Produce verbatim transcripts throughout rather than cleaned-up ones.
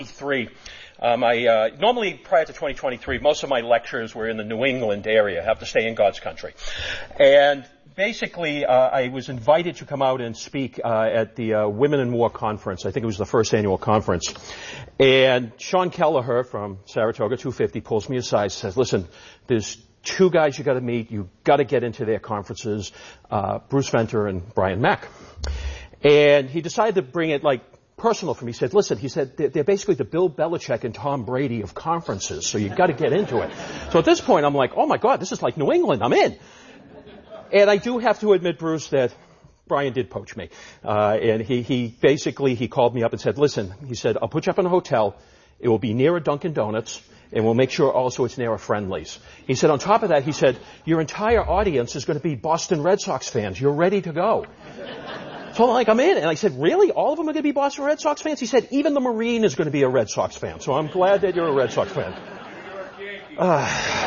Three. Um, I uh, normally prior to twenty twenty-three, most of my lectures were in the New England area. I have to stay in God's country, and basically, uh, I was invited to come out and speak uh, at the uh, Women in War conference. I think it was the first annual conference, and Sean Kelleher from Saratoga two fifty pulls me aside, says, "Listen, there's two guys you got to meet. You got to get into their conferences, uh, Bruce Venter and Brian Mack." And he decided to bring it like personal for me. He said, listen, he said, they're, they're basically the Bill Belichick and Tom Brady of conferences, so you've got to get into it. So at this point, I'm like, oh my God, this is like New England. I'm in. And I do have to admit, Bruce, that Brian did poach me. Uh, and he, he basically, he called me up and said, listen, he said, I'll put you up in a hotel. It will be near a Dunkin' Donuts, and we'll make sure also it's near a Friendly's. He said, on top of that, he said, your entire audience is going to be Boston Red Sox fans. You're ready to go. So I'm like, I'm in. And I said, really? All of them are going to be Boston Red Sox fans? He said, even the Marine is going to be a Red Sox fan. So I'm glad that you're a Red Sox fan. Uh,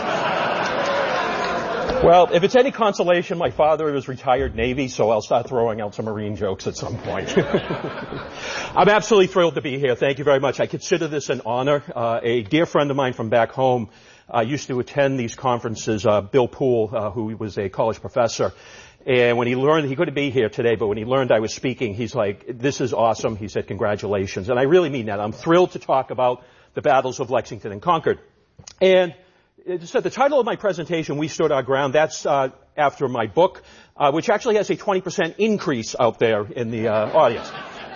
well, if it's any consolation, my father was retired Navy, so I'll start throwing out some Marine jokes at some point. I'm absolutely thrilled to be here. Thank you very much. I consider this an honor. Uh, a dear friend of mine from back home uh, used to attend these conferences, uh, Bill Poole, uh, who was a college professor. And when he learned, he couldn't be here today, but when he learned I was speaking, he's like, this is awesome. He said, congratulations. And I really mean that. I'm thrilled to talk about the battles of Lexington and Concord. And so the title of my presentation, We Stood Our Ground, that's uh, after my book, uh, which actually has a twenty percent increase out there in the uh, audience.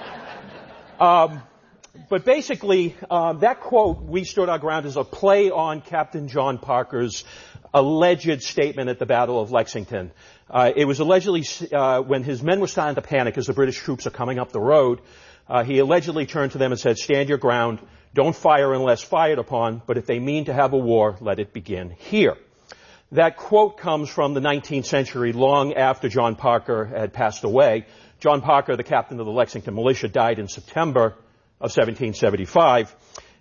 Um, but basically, um, that quote, We Stood Our Ground, is a play on Captain John Parker's alleged statement at the Battle of Lexington. Uh, it was allegedly, uh, when his men were starting to panic as the British troops are coming up the road, uh, he allegedly turned to them and said, stand your ground, don't fire unless fired upon, but if they mean to have a war, let it begin here. That quote comes from the nineteenth century, long after John Parker had passed away. John Parker, the captain of the Lexington Militia, died in September of seventeen seventy-five.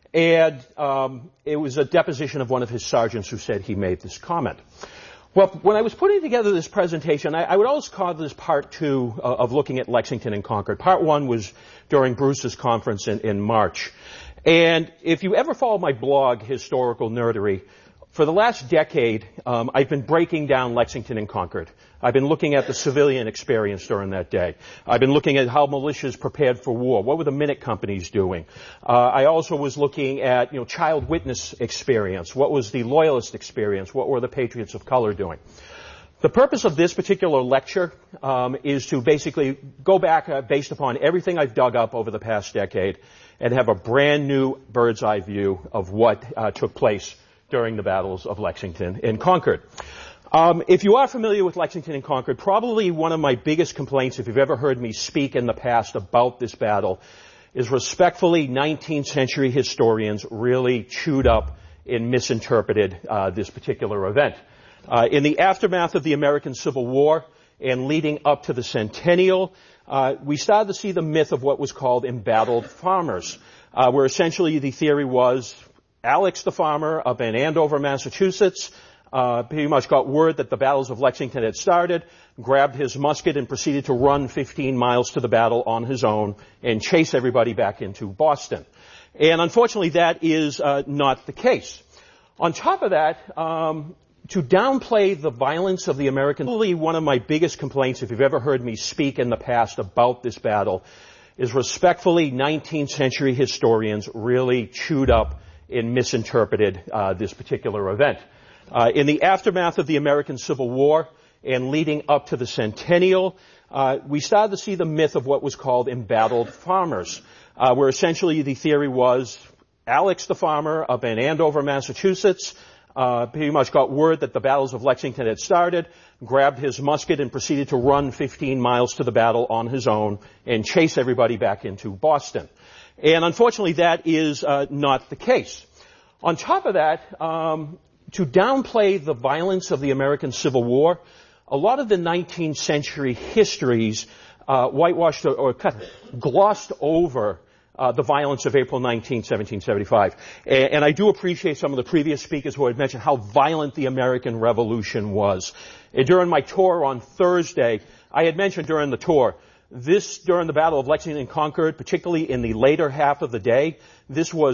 And um, it was a deposition of one of his sergeants who said he made this comment. Well, when I was putting together this presentation, I, I would always call this part two uh, of looking at Lexington and Concord. Part one was during Bruce's conference in, in March. And if you ever follow my blog, Historical Nerdery, for the last decade, um, I've been breaking down Lexington and Concord. I've been looking at the civilian experience during that day. I've been looking at how militias prepared for war. What were the minute companies doing? Uh, I also was looking at, you know, child witness experience. What was the loyalist experience? What were the patriots of color doing? The purpose of this particular lecture um, is to basically go back uh, based upon everything I've dug up over the past decade and have a brand new bird's eye view of what uh, took place during the battles of Lexington and Concord. Um, if you are familiar with Lexington and Concord, probably one of my biggest complaints, if you've ever heard me speak in the past about this battle, is respectfully nineteenth century historians really chewed up and misinterpreted uh, this particular event. Uh, in the aftermath of the American Civil War and leading up to the centennial, uh, we started to see the myth of what was called embattled farmers, uh, where essentially the theory was Alex the farmer up in Andover, Massachusetts, uh, pretty much got word that the battles of Lexington had started, grabbed his musket and proceeded to run fifteen miles to the battle on his own and chase everybody back into Boston. And unfortunately, that is uh, not the case. On top of that, um, to downplay the violence of the American, probably one of my biggest complaints, if you've ever heard me speak in the past about this battle, is respectfully nineteenth century historians really chewed up and misinterpreted uh, this particular event. Uh, in the aftermath of the American Civil War and leading up to the centennial, uh, we started to see the myth of what was called embattled farmers, uh, where essentially the theory was Alex the farmer up in Andover, Massachusetts, uh, pretty much got word that the battles of Lexington had started, grabbed his musket and proceeded to run fifteen miles to the battle on his own and chase everybody back into Boston. And unfortunately, that is uh, not the case. On top of that, um, to downplay the violence of the American Civil War, a lot of the nineteenth century histories uh, whitewashed or, or cut, glossed over uh, the violence of April nineteenth, seventeen seventy-five. And, and I do appreciate some of the previous speakers who had mentioned how violent the American Revolution was. And during my tour on Thursday, I had mentioned during the tour This, during the Battle of Lexington and Concord, particularly in the later half of the day, this was